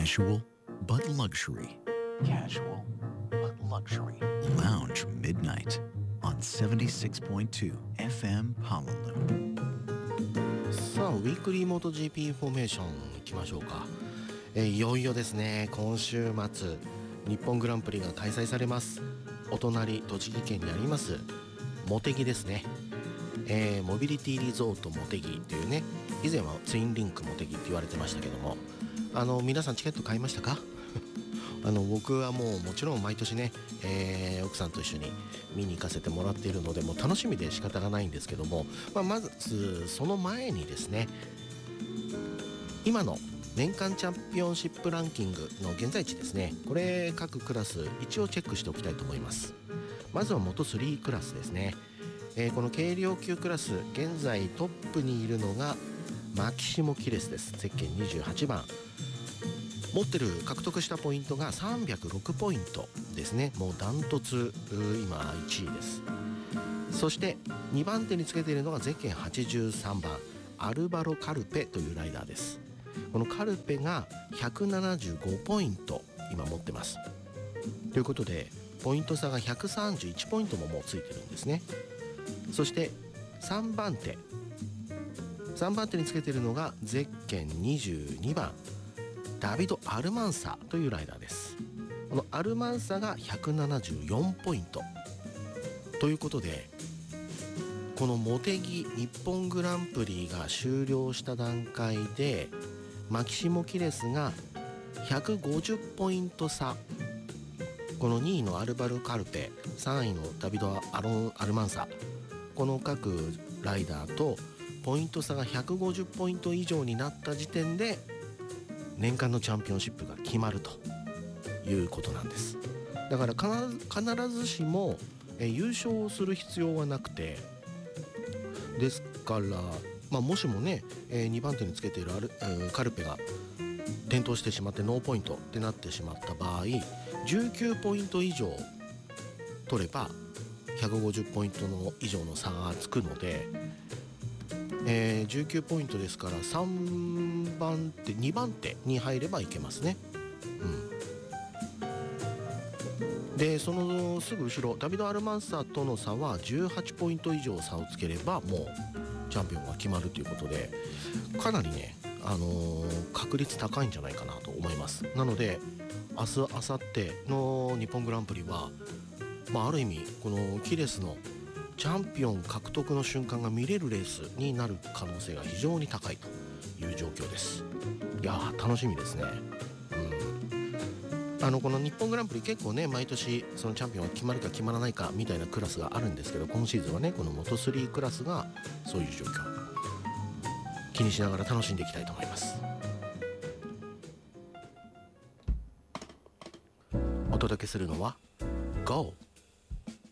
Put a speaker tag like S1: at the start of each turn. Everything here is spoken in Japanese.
S1: Casual but luxury. Casual but luxury. Lounge Midnight on 76.2 FM Honolulu.
S2: さあウィークリーモート GP フォーメーションいきましょうか。いよいよですね、今週末日本グランプリが開催されます。お隣栃木県にあります茂木ですね。モビリティリゾート茂木というね、以前はツインリンク茂木って言われてましたけども、皆さんチケット買いましたか？僕はもちろん毎年ね、奥さんと一緒に見に行かせてもらっているので、もう楽しみで仕方がないんですけども、まずその前にですね、今の年間チャンピオンシップランキングの現在地ですね、これ各クラス一応チェックしておきたいと思います。まずは元3クラスですね。この軽量級クラス現在トップにいるのがマキシモ・キレスです。ゼッケン28番、持ってる獲得したポイントが306ポイントですね。もうダントツ今1位です。そして2番手につけているのがゼッケン83番アルバロ・カルペというライダーです。このカルペが175ポイント今持ってます。ということでポイント差が131ポイントももうついてるんですね。そして3番手につけているのがゼッケン22番ダビド・アルマンサというライダーです。このアルマンサが174ポイントということで、この茂木日本グランプリが終了した段階でマキシモ・キレスが150ポイント差、この2位のアルバル・カルペ、3位のダビド・アルマンサ、この各ライダーとポイント差が150ポイント以上になった時点で年間のチャンピオンシップが決まるということなんです。だから必ずしも優勝する必要はなくて、ですから、もしもね、2番手につけているカルペが転倒してしまってノーポイントってなってしまった場合、19ポイント以上取れば150ポイントの以上の差がつくので、19ポイントですから2番手に入ればいけますね。でそのすぐ後ろダビド・アルマンサとの差は18ポイント以上差をつければもうチャンピオンが決まるということで、かなりね、確率高いんじゃないかなと思います。なので明日明後日の日本グランプリは、ある意味このキレスのチャンピオン獲得の瞬間が見れるレースになる可能性が非常に高いという状況です。いやー楽しみですね。この日本グランプリ結構ね、毎年そのチャンピオンが決まるか決まらないかみたいなクラスがあるんですけど、今シーズンはねこの元3クラスがそういう状況、気にしながら楽しんでいきたいと思います。お届けするのは GO